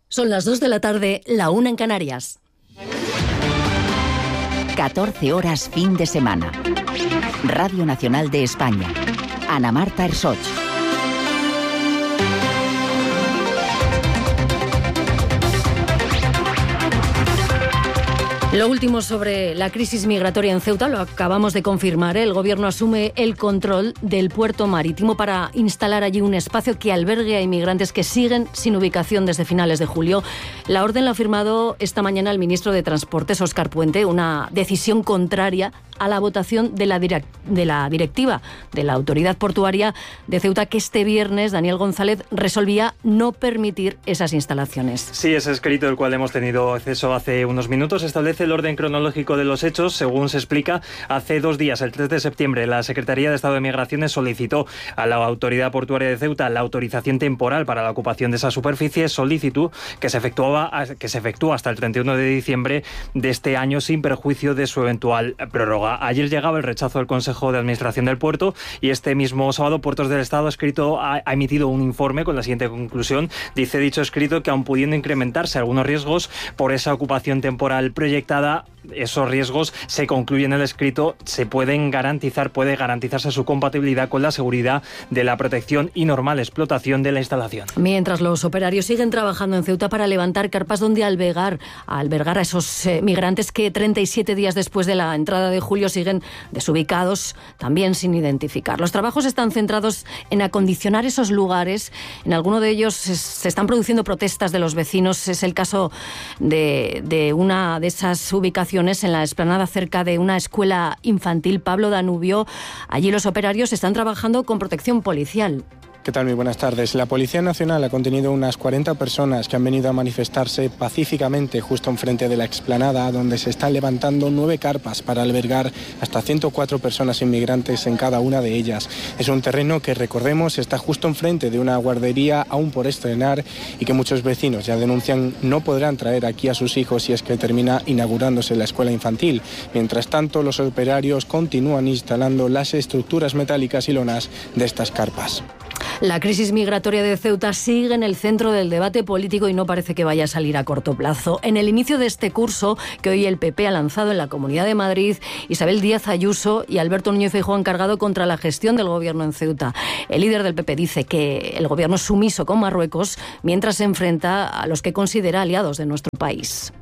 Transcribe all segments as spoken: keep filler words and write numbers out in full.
Son las dos de la tarde, la una en Canarias. catorce horas fin de semana. Radio Nacional de España. Ana Marta Ersoch. Lo último sobre la crisis migratoria en Ceuta lo acabamos de confirmar. El Gobierno asume el control del puerto marítimo para instalar allí un espacio que albergue a inmigrantes que siguen sin ubicación desde finales de julio. La orden la ha firmado esta mañana el ministro de Transportes, Óscar Puente, una decisión contraria a la votación de la, direct- de la directiva de la Autoridad Portuaria de Ceuta, que este viernes Daniel González resolvía no permitir esas instalaciones. Sí, ese escrito del cual hemos tenido acceso hace unos minutos establece el orden cronológico de los hechos. Según se explica, hace dos días, el tres de septiembre, la Secretaría de Estado de Migraciones solicitó a la Autoridad Portuaria de Ceuta la autorización temporal para la ocupación de esa superficie, solicitud que se efectuaba que se efectúa hasta el treinta y uno de diciembre de este año sin perjuicio de su eventual prórroga. Ayer llegaba el rechazo del Consejo de Administración del Puerto y este mismo sábado Puertos del Estado ha, escrito, ha, ha emitido un informe con la siguiente conclusión. Dice dicho escrito que aun pudiendo incrementarse algunos riesgos por esa ocupación temporal proyectada, esos riesgos se concluyen en el escrito, se pueden garantizar, puede garantizarse su compatibilidad con la seguridad de la protección y normal explotación de la instalación. Mientras los operarios siguen trabajando en Ceuta para levantar carpas donde albergar, albergar a esos eh, migrantes que treinta y siete días después de la entrada de julio siguen desubicados, también sin identificar. Los trabajos están centrados en acondicionar esos lugares. En alguno de ellos se, se están produciendo protestas de los vecinos. Es el caso de, de una de esas ubicaciones en la explanada cerca de una escuela infantil, Pablo Danubio. Allí los operarios están trabajando con protección policial. ¿Qué tal? Muy buenas tardes. La Policía Nacional ha contenido unas cuarenta personas que han venido a manifestarse pacíficamente justo enfrente de la explanada, donde se están levantando nueve carpas para albergar hasta ciento cuatro personas inmigrantes en cada una de ellas. Es un terreno que, recordemos, está justo enfrente de una guardería aún por estrenar y que muchos vecinos ya denuncian no podrán traer aquí a sus hijos si es que termina inaugurándose la escuela infantil. Mientras tanto, los operarios continúan instalando las estructuras metálicas y lonas de estas carpas. La crisis migratoria de Ceuta sigue en el centro del debate político y no parece que vaya a salir a corto plazo. En el inicio de este curso, que hoy el P P ha lanzado en la Comunidad de Madrid, Isabel Díaz Ayuso y Alberto Núñez Feijóo han cargado contra la gestión del gobierno en Ceuta. El líder del P P dice que el gobierno es sumiso con Marruecos mientras se enfrenta a los que considera aliados de nuestro país.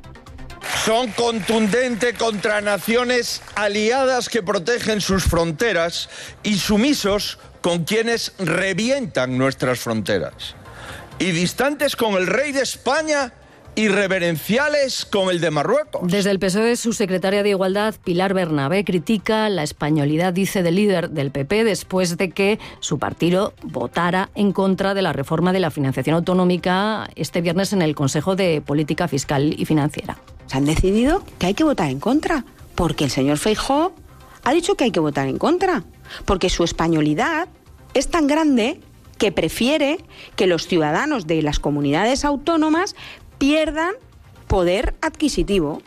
Son contundentes contra naciones aliadas que protegen sus fronteras y sumisos con quienes revientan nuestras fronteras. Y distantes con el rey de España y reverenciales con el de Marruecos. Desde el P S O E, su secretaria de Igualdad, Pilar Bernabé, critica la españolidad, dice, del líder del P P después de que su partido votara en contra de la reforma de la financiación autonómica este viernes en el Consejo de Política Fiscal y Financiera. Se han decidido que hay que votar en contra, porque el señor Feijóo ha dicho que hay que votar en contra, porque su españolidad es tan grande que prefiere que los ciudadanos de las comunidades autónomas pierdan poder adquisitivo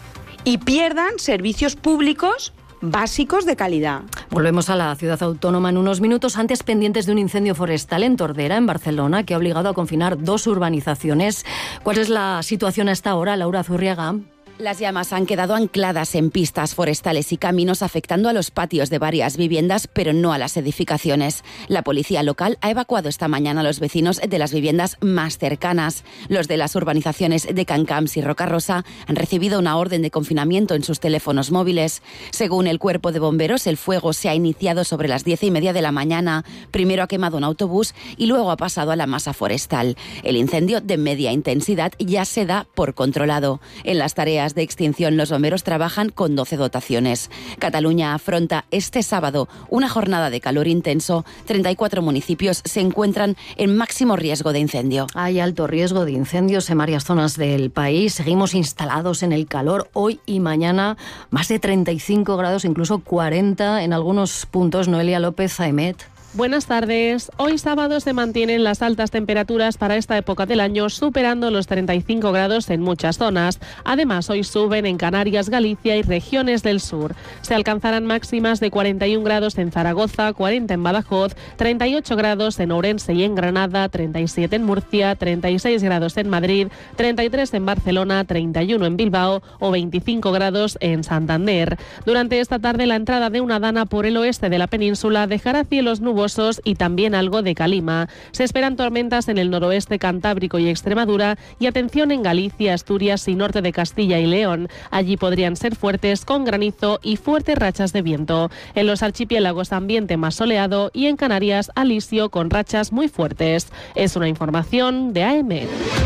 y pierdan servicios públicos básicos de calidad. Volvemos a la ciudad autónoma en unos minutos, antes pendientes de un incendio forestal en Tordera, en Barcelona, que ha obligado a confinar dos urbanizaciones. ¿Cuál es la situación hasta ahora, Laura Zurriaga? Las llamas han quedado ancladas en pistas forestales y caminos, afectando a los patios de varias viviendas, pero no a las edificaciones. La policía local ha evacuado esta mañana a los vecinos de las viviendas más cercanas. Los de las urbanizaciones de Cancamps y Rocarosa han recibido una orden de confinamiento en sus teléfonos móviles. Según el Cuerpo de Bomberos, el fuego se ha iniciado sobre las diez y media de la mañana. Primero ha quemado un autobús y luego ha pasado a la masa forestal. El incendio, de media intensidad, ya se da por controlado. En las tareas de extinción, los bomberos trabajan con doce dotaciones. Cataluña afronta este sábado una jornada de calor intenso. treinta y cuatro municipios se encuentran en máximo riesgo de incendio. Hay alto riesgo de incendios en varias zonas del país. Seguimos instalados en el calor hoy y mañana. Más de treinta y cinco grados, incluso cuarenta en algunos puntos. Noelia López Aimet. Buenas tardes. Hoy sábado se mantienen las altas temperaturas para esta época del año, superando los treinta y cinco grados en muchas zonas. Además, hoy suben en Canarias, Galicia y regiones del sur. Se alcanzarán máximas de cuarenta y un grados en Zaragoza, cuarenta en Badajoz, treinta y ocho grados en Ourense y en Granada, treinta y siete en Murcia, treinta y seis grados en Madrid, treinta y tres en Barcelona, treinta y uno en Bilbao o veinticinco grados en Santander. Durante esta tarde, la entrada de una dana por el oeste de la península dejará cielos nubosos y también algo de calima. Se esperan tormentas en el noroeste cantábrico y Extremadura y atención en Galicia, Asturias y norte de Castilla y León. Allí podrían ser fuertes con granizo y fuertes rachas de viento. En los archipiélagos ambiente más soleado y en Canarias alisio con rachas muy fuertes. Es una información de A M.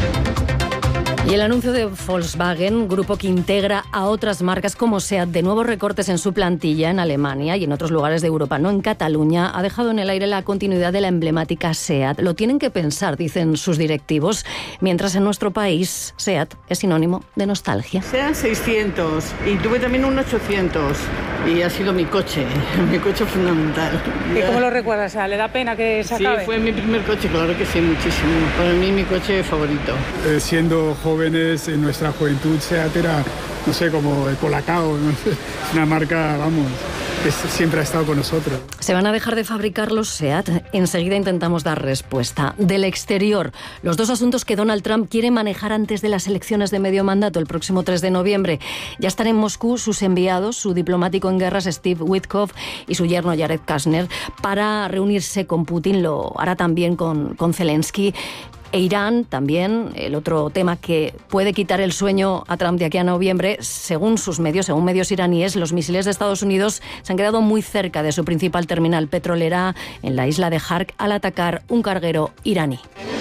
Y el anuncio de Volkswagen, grupo que integra a otras marcas como SEAT, de nuevos recortes en su plantilla en Alemania y en otros lugares de Europa, no en Cataluña, ha dejado en el aire la continuidad de la emblemática SEAT. Lo tienen que pensar, dicen sus directivos, mientras en nuestro país SEAT es sinónimo de nostalgia. SEAT seiscientos y tuve también un ochocientos y ha sido mi coche, mi coche fundamental. ¿Y cómo lo recuerdas? ¿Le da pena que se acabe? Sí, fue mi primer coche, claro que sí, muchísimo. Para mí mi coche favorito. Eh, siendo joven jóvenes, en nuestra juventud, SEAT era, no sé, como el Colacao, ¿no? Una marca, vamos, que siempre ha estado con nosotros. ¿Se van a dejar de fabricar los SEAT? Enseguida intentamos dar respuesta. Del exterior, los dos asuntos que Donald Trump quiere manejar antes de las elecciones de medio mandato el próximo tres de noviembre. Ya están en Moscú sus enviados, su diplomático en guerras Steve Witkoff y su yerno Jared Kushner, para reunirse con Putin. Lo hará también con, con Zelensky. E Irán también, el otro tema que puede quitar el sueño a Trump de aquí a noviembre. Según sus medios, según medios iraníes, los misiles de Estados Unidos se han quedado muy cerca de su principal terminal petrolera en la isla de Hark al atacar un carguero iraní.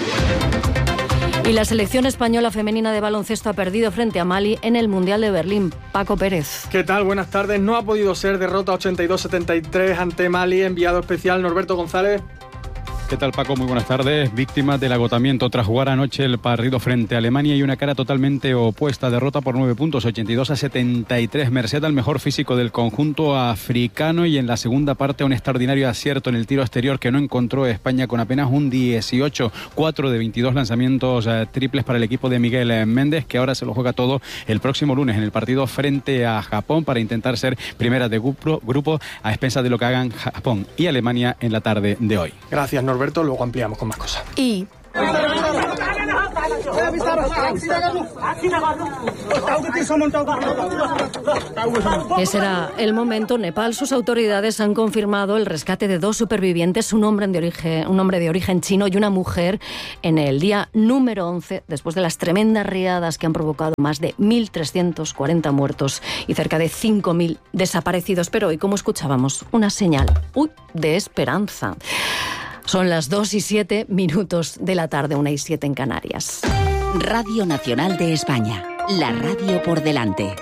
Y la selección española femenina de baloncesto ha perdido frente a Mali en el Mundial de Berlín. Paco Pérez. ¿Qué tal? Buenas tardes. No ha podido ser, derrota ochenta y dos setenta y tres ante Mali. Enviado especial Norberto González. ¿Qué tal, Paco? Muy buenas tardes. Víctimas del agotamiento tras jugar anoche el partido frente a Alemania y una cara totalmente opuesta. Derrota por nueve puntos, ochenta y dos a setenta y tres. Merced al mejor físico del conjunto africano y en la segunda parte un extraordinario acierto en el tiro exterior que no encontró España con apenas un dieciocho, cuatro de veintidós lanzamientos eh, triples para el equipo de Miguel Méndez, que ahora se lo juega todo el próximo lunes en el partido frente a Japón para intentar ser primera de grupo, grupo a expensas de lo que hagan Japón y Alemania en la tarde de hoy. Gracias, Norberto. Luego ampliamos con más cosas. Y... Ese era el momento. Nepal, sus autoridades han confirmado el rescate de dos supervivientes, un hombre de origen, un hombre de origen chino y una mujer, en el día número once, después de las tremendas riadas que han provocado más de mil trescientos cuarenta muertos y cerca de cinco mil desaparecidos. Pero hoy, como escuchábamos, una señal uy, de esperanza. Son las dos y siete minutos de la tarde, una y siete en Canarias. Radio Nacional de España, la radio por delante.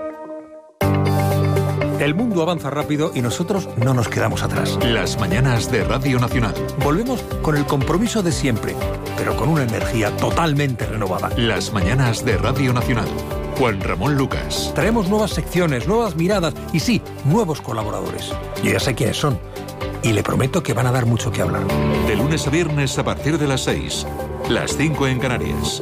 El mundo avanza rápido y nosotros no nos quedamos atrás. Las mañanas de Radio Nacional. Volvemos con el compromiso de siempre, pero con una energía totalmente renovada. Las mañanas de Radio Nacional. Juan Ramón Lucas. Traemos nuevas secciones, nuevas miradas y sí, nuevos colaboradores. Yo ya sé quiénes son. Y le prometo que van a dar mucho que hablar. De lunes a viernes a partir de las seis, las cinco en Canarias.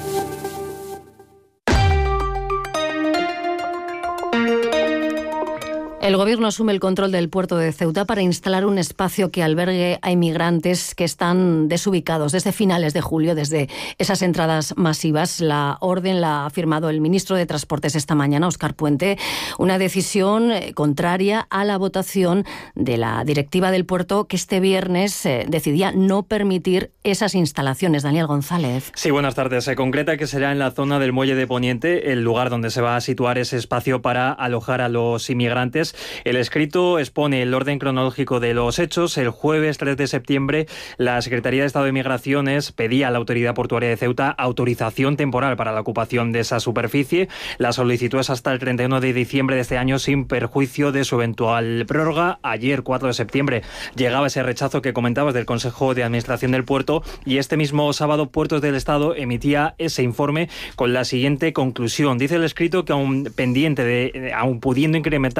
El Gobierno asume el control del puerto de Ceuta para instalar un espacio que albergue a inmigrantes que están desubicados desde finales de julio, desde esas entradas masivas. La orden la ha firmado el ministro de Transportes esta mañana, Óscar Puente, una decisión contraria a la votación de la directiva del puerto que este viernes eh, decidía no permitir esas instalaciones. Daniel González. Sí, buenas tardes. Se concreta que será en la zona del Muelle de Poniente, el lugar donde se va a situar ese espacio para alojar a los inmigrantes. El escrito expone el orden cronológico de los hechos. El jueves tres de septiembre, la Secretaría de Estado de Migraciones pedía a la Autoridad Portuaria de Ceuta autorización temporal para la ocupación de esa superficie. La solicitud es hasta el treinta y uno de diciembre de este año, sin perjuicio de su eventual prórroga. Ayer, cuatro de septiembre, llegaba ese rechazo que comentabas del Consejo de Administración del Puerto y este mismo sábado Puertos del Estado emitía ese informe con la siguiente conclusión. Dice el escrito que aún pendiente de, aún pudiendo incrementarse algunos riesgos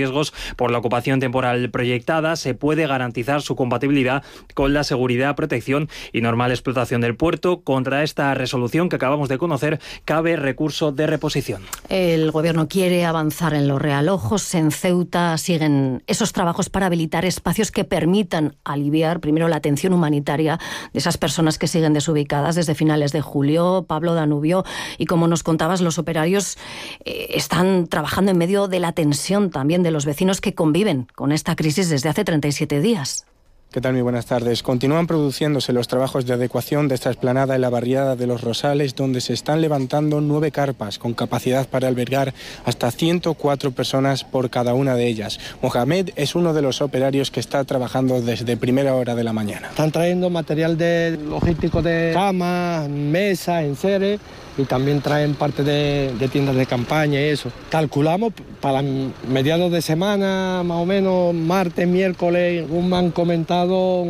riesgos por la ocupación temporal proyectada, se puede garantizar su compatibilidad con la seguridad, protección y normal explotación del puerto. Contra esta resolución que acabamos de conocer, cabe recurso de reposición. El Gobierno quiere avanzar en los realojos. En Ceuta siguen esos trabajos para habilitar espacios que permitan aliviar primero la atención humanitaria de esas personas que siguen desubicadas desde finales de julio. Pablo Danubio, y como nos contabas, los operarios eh, están trabajando en medio de la tensión también de los vecinos que conviven con esta crisis desde hace treinta y siete días. ¿Qué tal? Muy buenas tardes. Continúan produciéndose los trabajos de adecuación de esta explanada en la barriada de Los Rosales, donde se están levantando nueve carpas con capacidad para albergar hasta ciento cuatro personas por cada una de ellas. Mohamed es uno de los operarios que está trabajando desde primera hora de la mañana. Están trayendo material de logístico de camas, mesas, enseres, y también traen parte de, de tiendas de campaña y eso. Calculamos para mediados de semana, más o menos martes, miércoles, un me han comentado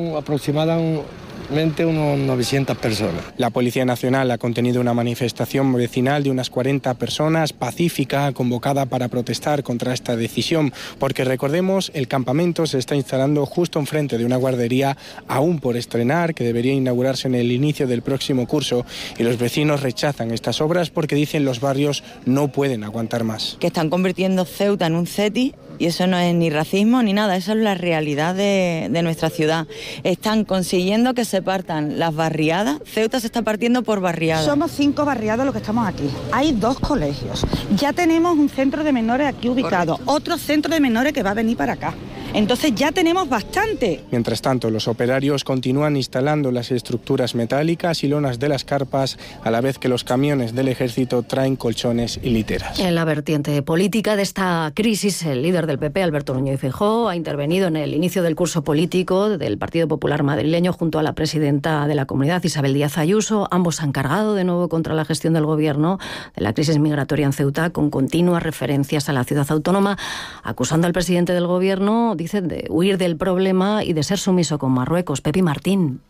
aproximadamente unos novecientas personas. La Policía Nacional ha contenido una manifestación vecinal de unas cuarenta personas, pacífica, convocada para protestar contra esta decisión, porque recordemos, el campamento se está instalando justo enfrente de una guardería aún por estrenar, que debería inaugurarse en el inicio del próximo curso, y los vecinos rechazan estas obras porque dicen los barrios no pueden aguantar más. Que están convirtiendo Ceuta en un CETI, y eso no es ni racismo ni nada, eso es la realidad de, de nuestra ciudad. Están consiguiendo que se partan las barriadas. Ceuta se está partiendo por barriadas. Somos cinco barriadas los que estamos aquí. Hay dos colegios. Ya tenemos un centro de menores aquí ubicado. Correcto. Otro centro de menores que va a venir para acá. Entonces ya tenemos bastante. Mientras tanto, los operarios continúan instalando las estructuras metálicas y lonas de las carpas, a la vez que los camiones del ejército traen colchones y literas. En la vertiente política de esta crisis, el líder del P P, Alberto Núñez Feijóo, ha intervenido en el inicio del curso político del Partido Popular madrileño junto a la presidenta de la Comunidad, Isabel Díaz Ayuso. Ambos han cargado de nuevo contra la gestión del Gobierno de la crisis migratoria en Ceuta, con continuas referencias a la ciudad autónoma, acusando al presidente del Gobierno, dicen, de huir del problema y de ser sumiso con Marruecos. Pepi Martín.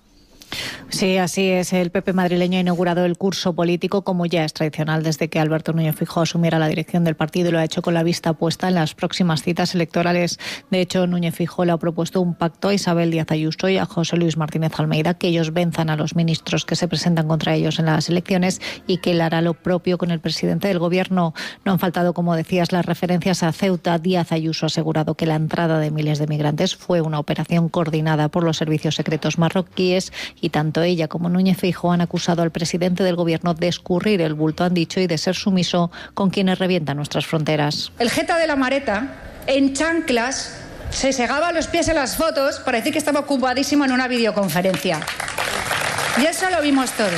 Sí, así es. El P P madrileño ha inaugurado el curso político, como ya es tradicional desde que Alberto Núñez Feijóo asumiera la dirección del partido, y lo ha hecho con la vista puesta en las próximas citas electorales. De hecho, Núñez Feijóo le ha propuesto un pacto a Isabel Díaz Ayuso y a José Luis Martínez Almeida, que ellos venzan a los ministros que se presentan contra ellos en las elecciones, y que él hará lo propio con el presidente del Gobierno. No han faltado, como decías, las referencias a Ceuta. Díaz Ayuso ha asegurado que la entrada de miles de migrantes fue una operación coordinada por los servicios secretos marroquíes, y tanto ella como Núñez Feijóo han acusado al presidente del Gobierno de escurrir el bulto, han dicho, y de ser sumiso con quienes revientan nuestras fronteras. El jeta de la Mareta, en chanclas, se segaba los pies en las fotos para decir que estaba ocupadísimo en una videoconferencia. Y eso lo vimos todos.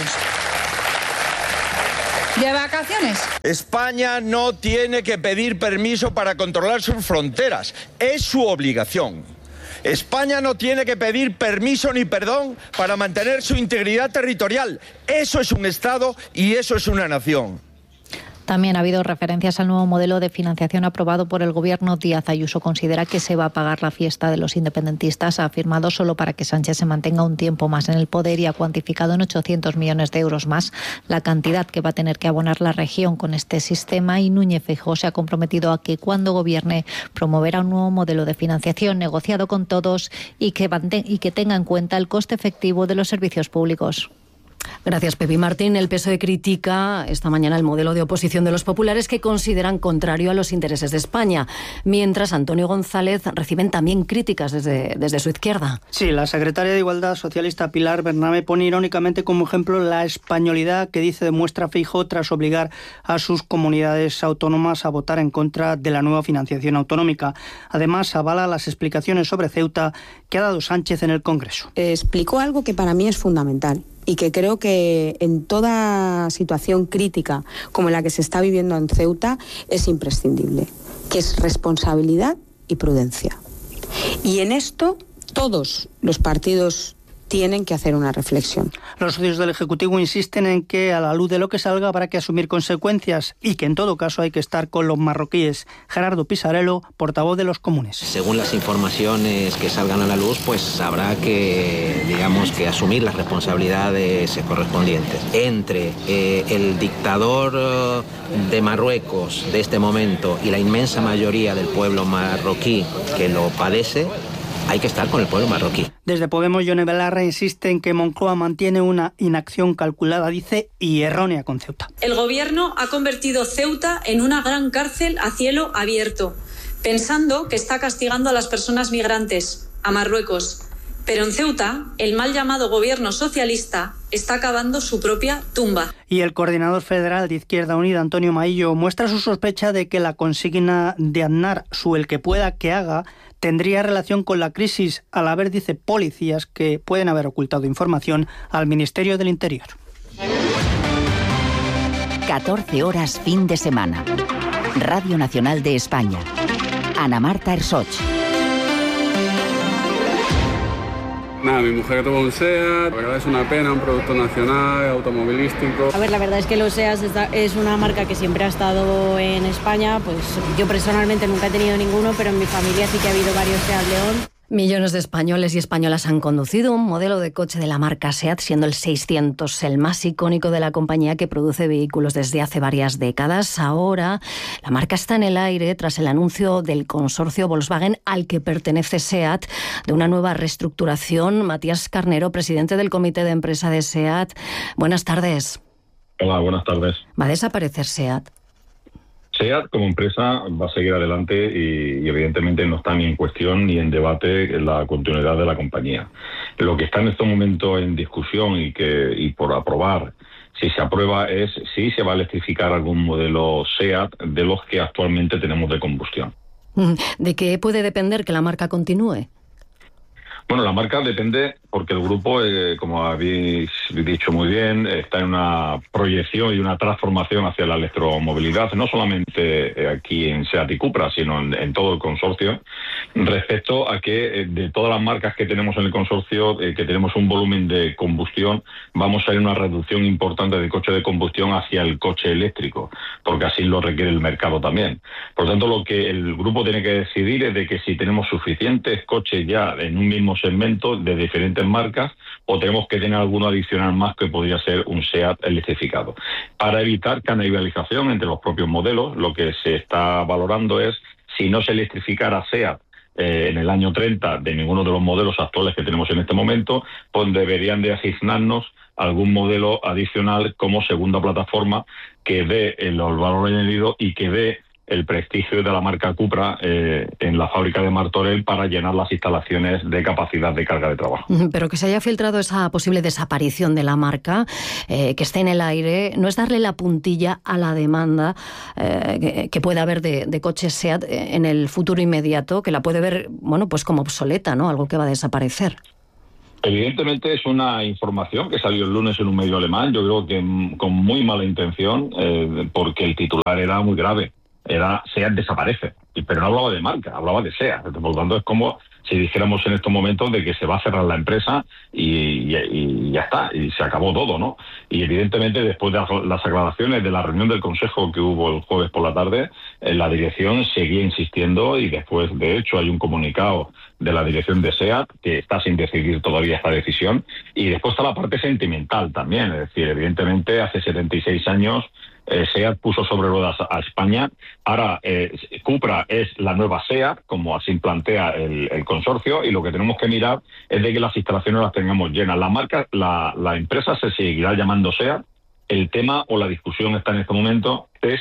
¿De vacaciones? España no tiene que pedir permiso para controlar sus fronteras. Es su obligación. España no tiene que pedir permiso ni perdón para mantener su integridad territorial. Eso es un Estado y eso es una nación. También ha habido referencias al nuevo modelo de financiación aprobado por el Gobierno. Díaz Ayuso considera que se va a pagar la fiesta de los independentistas. Ha afirmado solo para que Sánchez se mantenga un tiempo más en el poder, y ha cuantificado en ochocientos millones de euros más la cantidad que va a tener que abonar la región con este sistema. Y Núñez Feijóo se ha comprometido a que cuando gobierne promoverá un nuevo modelo de financiación negociado con todos y que, y que tenga en cuenta el coste efectivo de los servicios públicos. Gracias, Pepi Martín. El P S O E critica esta mañana el modelo de oposición de los populares, que consideran contrario a los intereses de España, mientras Antonio González reciben también críticas desde, desde su izquierda. Sí, la secretaria de Igualdad socialista Pilar Bernabé pone irónicamente como ejemplo la españolidad que dice demuestra Feijóo tras obligar a sus comunidades autónomas a votar en contra de la nueva financiación autonómica. Además, avala las explicaciones sobre Ceuta que ha dado Sánchez en el Congreso. Explicó algo que para mí es fundamental y que creo que en toda situación crítica como la que se está viviendo en Ceuta es imprescindible, que es responsabilidad y prudencia. Y en esto todos los partidos tienen que hacer una reflexión. Los socios del Ejecutivo insisten en que a la luz de lo que salga habrá que asumir consecuencias y que en todo caso hay que estar con los marroquíes. Gerardo Pisarello, portavoz de los Comunes. Según las informaciones que salgan a la luz, pues habrá que, digamos, que asumir las responsabilidades correspondientes. Entre eh, el dictador de Marruecos de este momento y la inmensa mayoría del pueblo marroquí que lo padece, hay que estar con el pueblo marroquí. Desde Podemos, Yone Belarra insiste en que Moncloa mantiene una inacción calculada, dice, y errónea con Ceuta. El gobierno ha convertido Ceuta en una gran cárcel a cielo abierto, pensando que está castigando a las personas migrantes, a Marruecos. Pero en Ceuta, el mal llamado gobierno socialista está cavando su propia tumba. Y el coordinador federal de Izquierda Unida, Antonio Maillo, muestra su sospecha de que la consigna de Aznar, su el que pueda que haga, tendría relación con la crisis, al haber, dice, policías que pueden haber ocultado información al Ministerio del Interior. catorce horas fin de semana. Radio Nacional de España. Ana Marta Ersoch. Nada, mi mujer tuvo un SEAT, la verdad es una pena, un producto nacional, automovilístico. A ver, la verdad es que los SEAT es una marca que siempre ha estado en España, pues yo personalmente nunca he tenido ninguno, pero en mi familia sí que ha habido varios SEAT León. Millones de españoles y españolas han conducido un modelo de coche de la marca SEAT, siendo el seiscientos el más icónico de la compañía que produce vehículos desde hace varias décadas. Ahora, la marca está en el aire tras el anuncio del consorcio Volkswagen al que pertenece SEAT de una nueva reestructuración. Matías Carnero, presidente del comité de empresa de SEAT. Buenas tardes. Hola, buenas tardes. ¿Va a desaparecer SEAT? SEAT como empresa va a seguir adelante y, y evidentemente no está ni en cuestión ni en debate la continuidad de la compañía. Lo que está en este momento en discusión y que y por aprobar, si se aprueba, es si se va a electrificar algún modelo SEAT de los que actualmente tenemos de combustión. ¿De qué puede depender que la marca continúe? Bueno, la marca depende porque el grupo, eh, como habéis dicho muy bien, está en una proyección y una transformación hacia la electromovilidad, no solamente aquí en SEAT y Cupra, sino en, en todo el consorcio, respecto a que eh, de todas las marcas que tenemos en el consorcio, eh, que tenemos un volumen de combustión, vamos a ir a una reducción importante de coche de combustión hacia el coche eléctrico, porque así lo requiere el mercado también. Por lo tanto, lo que el grupo tiene que decidir es de que si tenemos suficientes coches ya en un mismo segmento de diferentes marcas o tenemos que tener alguno adicional más que podría ser un SEAT electrificado. Para evitar canibalización entre los propios modelos, lo que se está valorando es si no se electrificara SEAT eh, en el año treinta de ninguno de los modelos actuales que tenemos en este momento, pues deberían de asignarnos algún modelo adicional como segunda plataforma que dé el valor añadido y que dé el prestigio de la marca Cupra eh, en la fábrica de Martorell para llenar las instalaciones de capacidad de carga de trabajo. Pero que se haya filtrado esa posible desaparición de la marca, eh, que esté en el aire, no es darle la puntilla a la demanda eh, que, que puede haber de, de coches SEAT en el futuro inmediato, que la puede ver, bueno, pues como obsoleta, ¿no? Algo que va a desaparecer. Evidentemente es una información que salió el lunes en un medio alemán, yo creo que con muy mala intención, eh, porque el titular era muy grave. Era SEAT desaparece, pero no hablaba de marca, hablaba de SEAT. Por lo tanto, es como si dijéramos en estos momentos de que se va a cerrar la empresa y, y, y ya está, y se acabó todo, ¿no? Y evidentemente, después de las aclaraciones de la reunión del Consejo que hubo el jueves por la tarde, eh, la dirección seguía insistiendo y después, de hecho, hay un comunicado de la dirección de SEAT que está sin decidir todavía esta decisión. Y después está la parte sentimental también, es decir, evidentemente, hace setenta y seis años Eh, SEAT puso sobre ruedas a España. Ahora eh, Cupra es la nueva SEAT, como así plantea el, el consorcio, y lo que tenemos que mirar es de que las instalaciones las tengamos llenas. La marca, la, la empresa se seguirá llamando SEAT. El tema o la discusión está en este momento es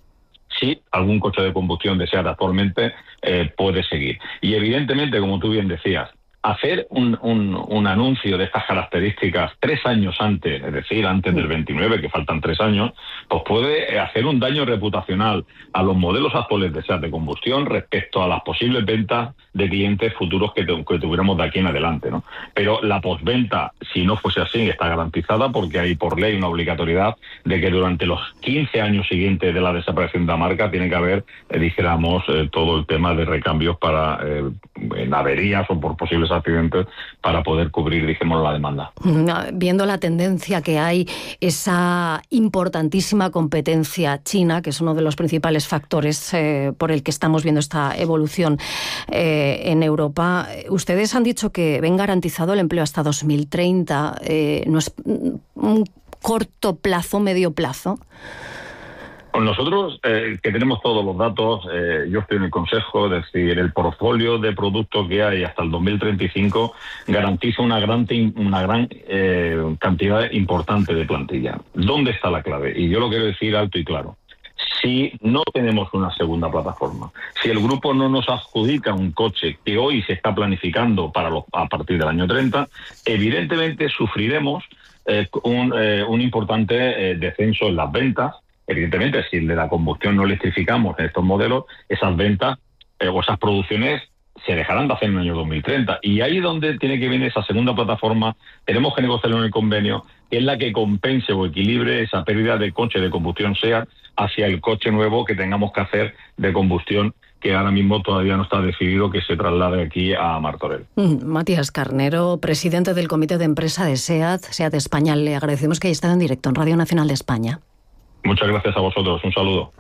si algún coche de combustión de SEAT actualmente eh, puede seguir. Y evidentemente, como tú bien decías, hacer un, un, un anuncio de estas características tres años antes, es decir, antes del veintinueve, que faltan tres años, pues puede hacer un daño reputacional a los modelos actuales de SEAT de combustión respecto a las posibles ventas de clientes futuros que, que tuviéramos de aquí en adelante, ¿no? Pero la postventa, si no fuese así, está garantizada porque hay por ley una obligatoriedad de que durante los quince años siguientes de la desaparición de la marca tiene que haber, eh, dijéramos, eh, todo el tema de recambios para eh, en averías o por posibles posibles accidentes para poder cubrir, dijimos, la demanda. Viendo la tendencia que hay, esa importantísima competencia china, que es uno de los principales factores eh, por el que estamos viendo esta evolución eh, en Europa, ustedes han dicho que ven garantizado el empleo hasta dos mil treinta. Eh, ¿No es un corto plazo, medio plazo? Nosotros, eh, que tenemos todos los datos, eh, yo estoy en el consejo, es decir, el portfolio de productos que hay hasta el dos mil treinta y cinco garantiza una gran, una gran eh, cantidad importante de plantilla. ¿Dónde está la clave? Y yo lo quiero decir alto y claro. Si no tenemos una segunda plataforma, si el grupo no nos adjudica un coche que hoy se está planificando para los, a partir del año treinta, evidentemente sufriremos eh, un, eh, un importante eh, descenso en las ventas. Evidentemente, si de la combustión no electrificamos en estos modelos, esas ventas eh, o esas producciones se dejarán de hacer en el año dos mil treinta. Y ahí es donde tiene que venir esa segunda plataforma. Tenemos que negociarlo en el convenio, que es la que compense o equilibre esa pérdida de coche de combustión SEAT hacia el coche nuevo que tengamos que hacer de combustión, que ahora mismo todavía no está decidido que se traslade aquí a Martorell. Mm, Matías Carnero, presidente del Comité de Empresa de SEAT, SEAT España, le agradecemos que haya estado en directo en Radio Nacional de España. Muchas gracias a vosotros. Un saludo.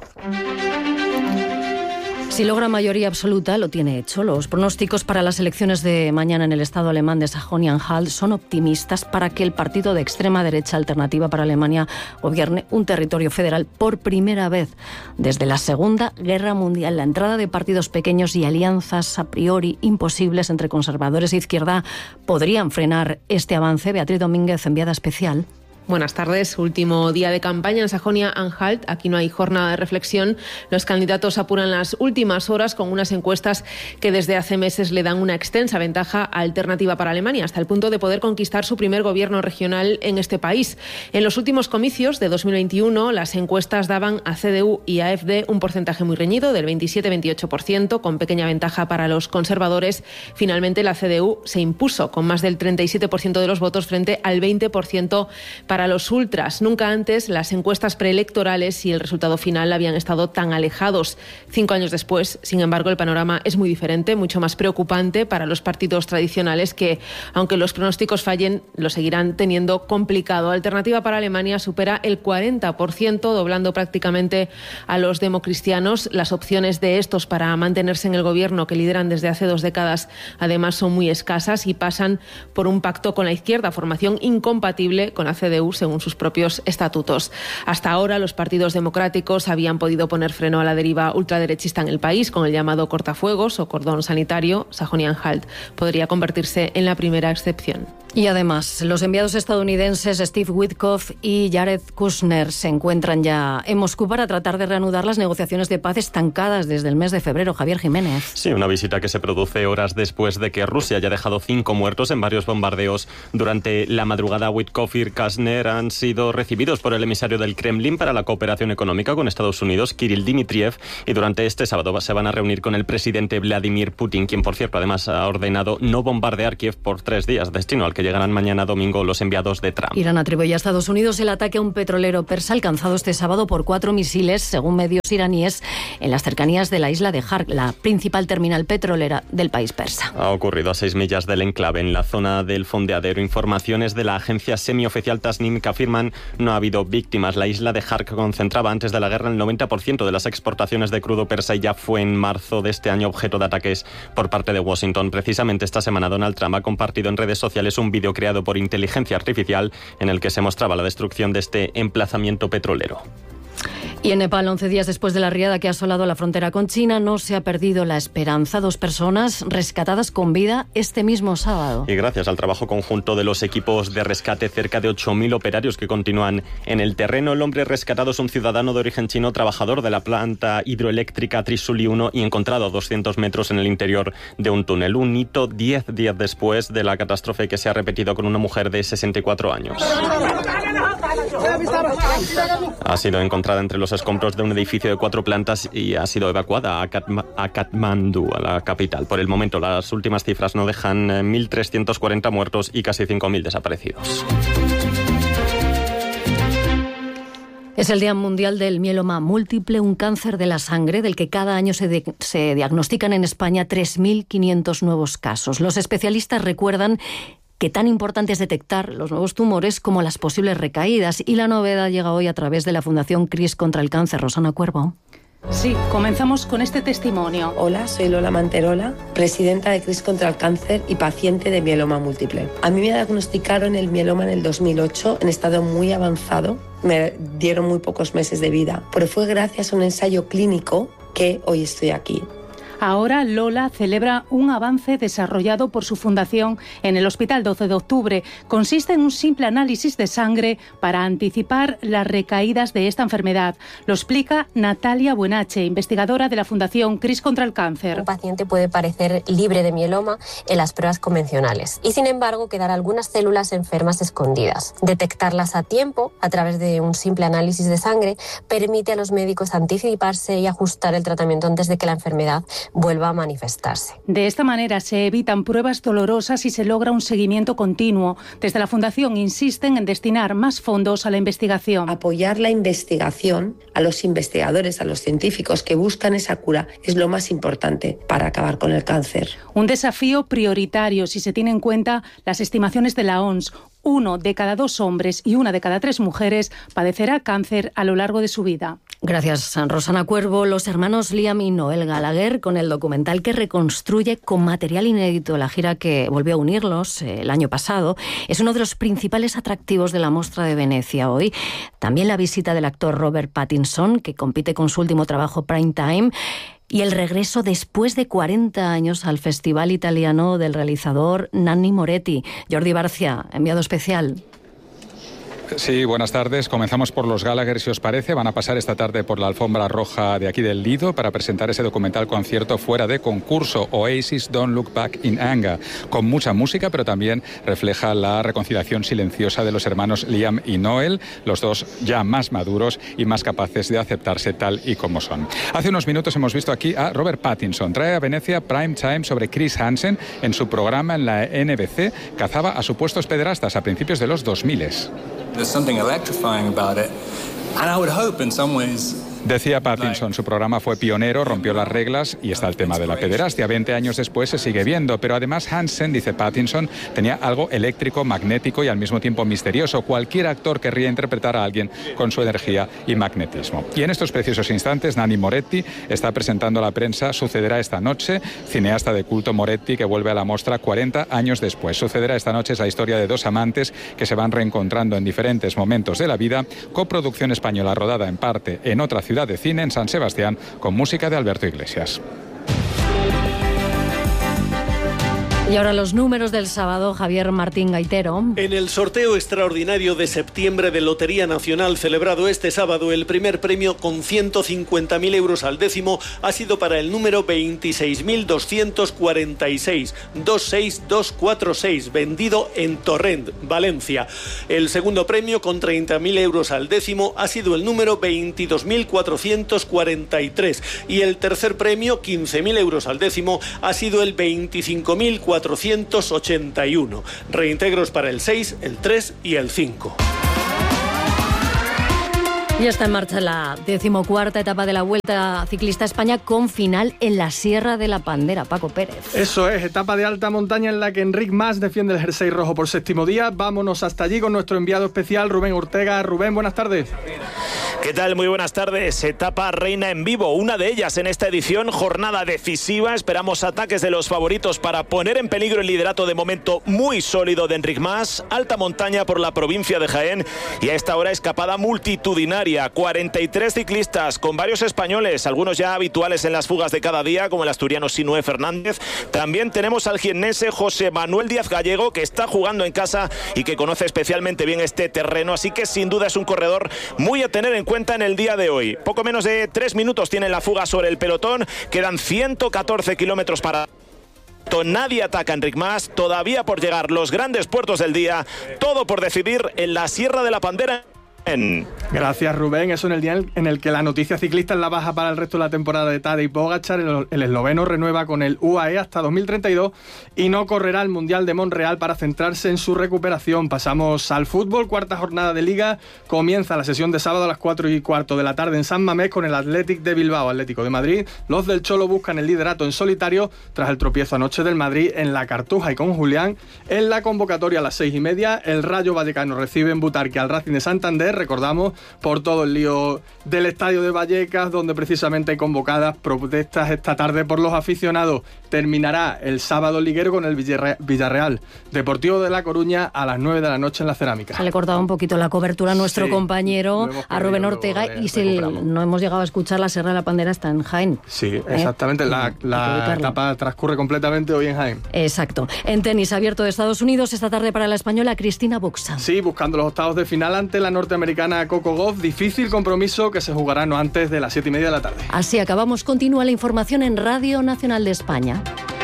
Si logra mayoría absoluta, lo tiene hecho. Los pronósticos para las elecciones de mañana en el estado alemán de Sajonia-Anhalt son optimistas para que el partido de extrema derecha Alternativa para Alemania gobierne un territorio federal por primera vez desde la Segunda Guerra Mundial. La entrada de partidos pequeños y alianzas a priori imposibles entre conservadores e izquierda podrían frenar este avance. Beatriz Domínguez, enviada especial. Buenas tardes. Último día de campaña en Sajonia-Anhalt. Aquí no hay jornada de reflexión. Los candidatos apuran las últimas horas con unas encuestas que desde hace meses le dan una extensa ventaja a Alternativa para Alemania, hasta el punto de poder conquistar su primer gobierno regional en este país. En los últimos comicios de dos mil veintiuno, las encuestas daban a C D U y a AfD un porcentaje muy reñido del veintisiete a veintiocho por ciento, con pequeña ventaja para los conservadores. Finalmente, la C D U se impuso con más del treinta y siete por ciento de los votos frente al veinte por ciento para los ultras. Nunca antes las encuestas preelectorales y el resultado final habían estado tan alejados. Cinco años después, sin embargo, el panorama es muy diferente, mucho más preocupante para los partidos tradicionales que, aunque los pronósticos fallen, lo seguirán teniendo complicado. Alternativa para Alemania supera el cuarenta por ciento, doblando prácticamente a los democristianos. Las opciones de estos para mantenerse en el gobierno que lideran desde hace dos décadas, además, son muy escasas y pasan por un pacto con la izquierda, formación incompatible con la C D U según sus propios estatutos. Hasta ahora, los partidos democráticos habían podido poner freno a la deriva ultraderechista en el país con el llamado cortafuegos o cordón sanitario. Sajonia-Anhalt podría convertirse en la primera excepción. Y además, los enviados estadounidenses Steve Witkoff y Jared Kushner se encuentran ya en Moscú para tratar de reanudar las negociaciones de paz estancadas desde el mes de febrero. Javier Jiménez. Sí, una visita que se produce horas después de que Rusia haya dejado cinco muertos en varios bombardeos durante la madrugada. Witkoff y Kushner han sido recibidos por el emisario del Kremlin para la cooperación económica con Estados Unidos, Kirill Dmitriev, y durante este sábado se van a reunir con el presidente Vladimir Putin, quien, por cierto, además ha ordenado no bombardear Kiev por tres días, destino al que llegarán mañana domingo los enviados de Trump. Irán atribuye a Estados Unidos el ataque a un petrolero persa alcanzado este sábado por cuatro misiles, según medios iraníes, en las cercanías de la isla de Hark, la principal terminal petrolera del país persa. Ha ocurrido a seis millas del enclave, en la zona del fondeadero. Informaciones de la agencia semioficial Tasnim que afirman no ha habido víctimas. La isla de Hark concentraba antes de la guerra el noventa por ciento de las exportaciones de crudo persa y ya fue en marzo de este año objeto de ataques por parte de Washington. Precisamente esta semana Donald Trump ha compartido en redes sociales un vídeo creado por inteligencia artificial en el que se mostraba la destrucción de este emplazamiento petrolero. Y en Nepal, once días después de la riada que ha asolado la frontera con China, no se ha perdido la esperanza. Dos personas rescatadas con vida este mismo sábado. Y gracias al trabajo conjunto de los equipos de rescate, cerca de ocho mil operarios que continúan en el terreno. El hombre rescatado es un ciudadano de origen chino, trabajador de la planta hidroeléctrica Trisuli uno y encontrado a doscientos metros en el interior de un túnel. Un hito diez días después de la catástrofe que se ha repetido con una mujer de sesenta y cuatro años. Ha sido encontrada entre los escombros de un edificio de cuatro plantas y ha sido evacuada a, Katma- a Katmandú, a la capital. Por el momento, las últimas cifras no dejan mil trescientos cuarenta muertos y casi cinco mil desaparecidos. Es el Día Mundial del Mieloma Múltiple, un cáncer de la sangre del que cada año se, de, se diagnostican en España tres mil quinientos nuevos casos. Los especialistas recuerdan que tan importante es detectar los nuevos tumores como las posibles recaídas, y la novedad llega hoy a través de la Fundación CRIS contra el Cáncer. Rosana Cuervo. Sí, comenzamos con este testimonio. Hola, soy Lola Manterola, presidenta de CRIS contra el Cáncer y paciente de mieloma múltiple. A mí me diagnosticaron el mieloma en el dos mil ocho en estado muy avanzado. Me dieron muy pocos meses de vida, pero fue gracias a un ensayo clínico que hoy estoy aquí. Ahora Lola celebra un avance desarrollado por su fundación en el Hospital doce de octubre. Consiste en un simple análisis de sangre para anticipar las recaídas de esta enfermedad. Lo explica Natalia Buenache, investigadora de la Fundación CRIS contra el Cáncer. Un paciente puede parecer libre de mieloma en las pruebas convencionales y, sin embargo, quedar algunas células enfermas escondidas. Detectarlas a tiempo a través de un simple análisis de sangre permite a los médicos anticiparse y ajustar el tratamiento antes de que la enfermedad vuelva a manifestarse. De esta manera se evitan pruebas dolorosas y se logra un seguimiento continuo. Desde la Fundación insisten en destinar más fondos a la investigación. Apoyar la investigación a los investigadores, a los científicos que buscan esa cura es lo más importante para acabar con el cáncer. Un desafío prioritario si se tiene en cuenta las estimaciones de la O M S. Uno de cada dos hombres y una de cada tres mujeres padecerá cáncer a lo largo de su vida. Gracias, Rosana Cuervo. Los hermanos Liam y Noel Gallagher, con el documental que reconstruye con material inédito la gira que volvió a unirlos eh, el año pasado, es uno de los principales atractivos de la Mostra de Venecia hoy. También la visita del actor Robert Pattinson, que compite con su último trabajo Prime Time, y el regreso después de cuarenta años al Festival Italiano del realizador Nanni Moretti. Jordi Barcia, enviado especial. Sí, buenas tardes. Comenzamos por los Gallagher, si os parece. Van a pasar esta tarde por la alfombra roja de aquí del Lido para presentar ese documental concierto fuera de concurso, Oasis Don't Look Back in Anger, con mucha música, pero también refleja la reconciliación silenciosa de los hermanos Liam y Noel, los dos ya más maduros y más capaces de aceptarse tal y como son. Hace unos minutos hemos visto aquí a Robert Pattinson. Trae a Venecia Prime Time sobre Chris Hansen. En su programa en la N B C cazaba a supuestos pederastas a principios de los dos mil. There's something electrifying about it, and I would hope in some ways. Decía Pattinson, su programa fue pionero, rompió las reglas y está el tema de la pederastia. veinte años después se sigue viendo, pero además Hansen, dice Pattinson, tenía algo eléctrico, magnético y al mismo tiempo misterioso. Cualquier actor querría interpretar a alguien con su energía y magnetismo. Y en estos preciosos instantes, Nanni Moretti está presentando a la prensa Sucederá esta noche, cineasta de culto Moretti que vuelve a la mostra cuarenta años después. Sucederá esta noche es la historia de dos amantes que se van reencontrando en diferentes momentos de la vida, coproducción española rodada en parte en otra ciudad de cine, en San Sebastián, con música de Alberto Iglesias. Y ahora los números del sábado, Javier Martín Gaitero. En el sorteo extraordinario de septiembre de Lotería Nacional celebrado este sábado, el primer premio con ciento cincuenta mil euros al décimo ha sido para el número veintiséis mil doscientos cuarenta y seis, veintiséis mil doscientos cuarenta y seis, vendido en Torrent, Valencia. El segundo premio con treinta mil euros al décimo ha sido el número veintidós mil cuatrocientos cuarenta y tres y el tercer premio, quince mil euros al décimo, ha sido el veinticinco mil cuatrocientos ochenta y uno. Reintegros para el seis, el tres y el cinco. Ya está en marcha la decimocuarta etapa de la Vuelta Ciclista a España, con final en la Sierra de la Pandera. Paco Pérez. Eso es, etapa de alta montaña en la que Enric Mas defiende el jersey rojo por séptimo día. Vámonos hasta allí con nuestro enviado especial, Rubén Ortega. Rubén, buenas tardes. ¿Qué tal? Muy buenas tardes. Etapa reina en vivo, una de ellas en esta edición, jornada decisiva. Esperamos ataques de los favoritos para poner en peligro el liderato de momento muy sólido de Enric Mas. Alta montaña por la provincia de Jaén y a esta hora escapada multitudinaria. cuarenta y tres ciclistas con varios españoles, algunos ya habituales en las fugas de cada día, como el asturiano Sinué Fernández. También tenemos al jiennense José Manuel Díaz Gallego, que está jugando en casa y que conoce especialmente bien este terreno, así que sin duda es un corredor muy a tener en cuenta en el día de hoy. Poco menos de tres minutos tiene la fuga sobre el pelotón, quedan ciento catorce kilómetros para... Nadie ataca a Enric Mas, todavía por llegar los grandes puertos del día, todo por decidir en la Sierra de la Pandera. Gracias, Rubén. Eso en el día en el que la noticia ciclista es la baja para el resto de la temporada de Tadej Pogačar. El, el esloveno renueva con el U A E hasta dos mil treinta y dos y no correrá el Mundial de Montreal para centrarse en su recuperación. Pasamos al fútbol. Cuarta jornada de Liga. Comienza la sesión de sábado a las cuatro y cuarto de la tarde en San Mamés con el Athletic de Bilbao, Atlético de Madrid. Los del Cholo buscan el liderato en solitario tras el tropiezo anoche del Madrid en la Cartuja y con Julián. En la convocatoria a las seis y media, el Rayo Vallecano recibe en Butarque al Racing de Santander. Recordamos, por todo el lío del estadio de Vallecas, donde precisamente hay convocadas protestas esta tarde por los aficionados. Terminará el sábado liguero con el Villarreal Deportivo de La Coruña a las nueve de la noche en la Cerámica. Se le cortaba un poquito la cobertura a nuestro Sí, compañero, a Rubén Ortega, luego, eh, y si no hemos llegado a escuchar, la Serra de la Pandera está en Jaén. Sí, exactamente. ¿Eh? La, la etapa transcurre completamente hoy en Jaén. Exacto. En tenis abierto de Estados Unidos, esta tarde para la española Cristina Buxa. Sí, buscando los octavos de final ante la norteamericana Coco Gauff. Difícil compromiso que se jugará no antes de las siete y media de la tarde. Así acabamos. Continúa la información en Radio Nacional de España.